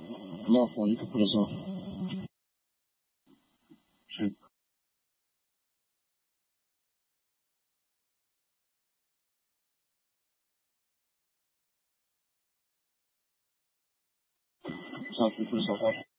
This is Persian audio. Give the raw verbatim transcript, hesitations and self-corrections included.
No, favorito, por eso. Sí. O sea, sí, por eso.